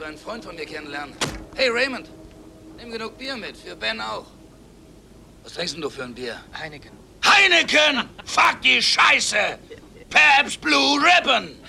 du einen Freund von mir kennenlernen. Hey, Raymond, nimm genug Bier mit, für Ben auch. Was trinkst denn du für ein Bier? Heineken. Heineken! Fuck die Scheiße! Pabst Blue Ribbon!